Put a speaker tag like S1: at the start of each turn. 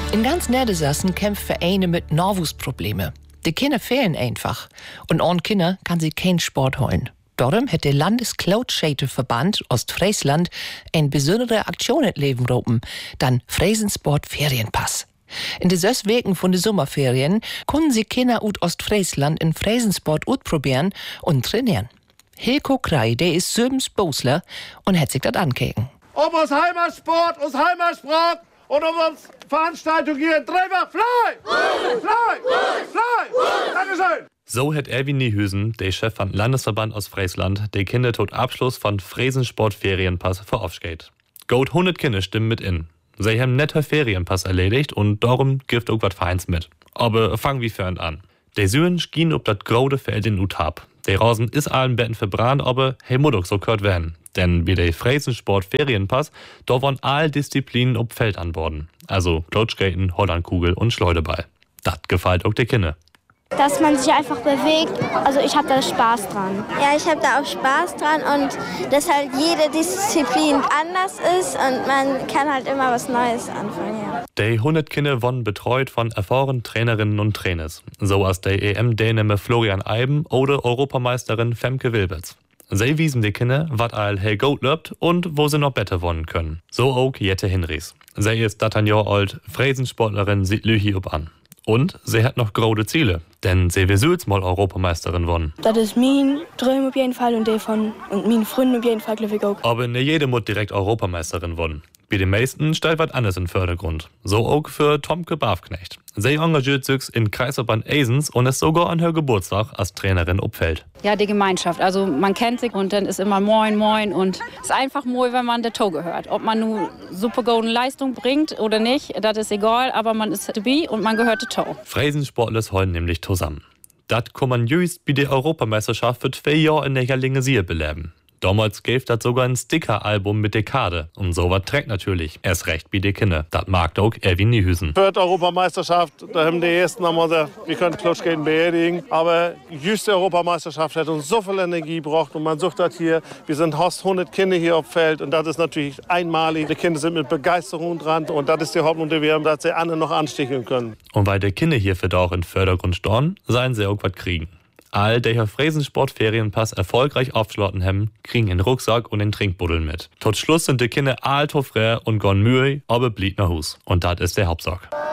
S1: In ganz Niedersachsen kämpfen Vereine mit Norwus-Probleme. Die Kinder fehlen einfach. Und ohne Kinder kann sie keinen Sport holen. Darum hat der Landescloud-Scheite-Verband Ostfriesland eine besondere Aktion ins Leben gerufen, dann Friesensport Ferienpass. In den 6 Wochen von den Sommerferien können sie Kinder aus Ostfriesland in Friesensport ausprobieren und trainieren. Hilko Krei, der ist 7 Bosler und hat sich das angekeken.
S2: Um uns Heimatsport, uns Heimatsprach und um uns Veranstaltung hier. Treiber, fly! Dankeschön!
S3: So hat Erwin Niehüsen, der Chef vom Landesverband Ostfriesland, die Kinder tot Abschluss von Friesensport Ferienpass für aufgeht. Gut 100 Kinder stimmen mit in. Sie haben netter Ferienpass erledigt und darum gibt auch was Feins mit. Aber fangen wir fern an. Die Süren gehen ob das grode Feld in Utab. Der Rasen ist allen Betten verbrannt, aber hey Muddok, so gehört werden. Denn bei der Friesensport Ferienpass, da waren all Disziplinen ob Feld an Borden. Also Klotschskaten, Hollandkugel und Schleudeball. Das gefällt auch den Kindern.
S4: Dass man sich einfach bewegt, also ich habe da Spaß dran.
S5: Ja, ich habe da auch Spaß dran und dass halt jede Disziplin anders ist und man kann halt immer was Neues anfangen. Ja.
S3: Die 100 Kinder wurden betreut von erfahrenen Trainerinnen und Trainers, so als der EM-Däneme Florian Eiben oder Europameisterin Femke Wilberts. Sie wiesen die Kinder, was all hey gut läuft und wo sie noch besser wonnen können. So auch Jette Hinrichs. Sie ist 13 Jahre alt, Friesensportlerin, sieht Lüchi ob an. Und sie hat noch große Ziele, denn sie will mal Europameisterin werden.
S6: Das ist mein Traum auf jeden Fall und der von und mein Freund auf jeden Fall, glaube ich auch.
S3: Aber nicht jede muss direkt Europameisterin werden. Bei den meisten stellt was anderes im Vordergrund. So auch für Tomke Barfknecht. Sie engagiert sich in Kreisverband Esens und ist sogar an ihrem Geburtstag als Trainerin obfällt.
S7: Ja, die Gemeinschaft. Also man kennt sich und dann ist immer Moin, Moin und es ist einfach mooi, wenn man der Toge hört. Ob man nun super gute Leistung bringt oder nicht, das ist egal, aber man ist dabei und man gehört der Toge.
S3: Friesensportler heute nämlich zusammen. Das kann man just bei der Europameisterschaft für 2 Jahre in der Jallinge beleben. Damals gab das sogar ein Sticker-Album mit der Karte. Und sowas trägt natürlich. Erst recht bei den Kindern. Das mag auch Erwin Niehüsen.
S2: Für die Europameisterschaft, da haben die Ersten einmal gesagt, wir können Klotschkaten beerdigen. Aber just die Europameisterschaft hat uns so viel Energie gebracht. Und man sucht das hier. Wir sind fast 100 Kinder hier auf dem Feld. Und das ist natürlich einmalig. Die Kinder sind mit Begeisterung dran. Und das ist die Hoffnung, die wir haben, dass sie andere noch ansticheln können.
S3: Und weil die Kinder hier für auch in Fördergrund stehen, seien sie auch was kriegen. All, die Friesensport Ferienpass erfolgreich aufgeschlossen haben, kriegen den Rucksack und den Trinkbuddel mit. Tot Schluss sind die Kinder all frei und gone mühe, aber blieb nach Hus. Und das ist der Hauptsache.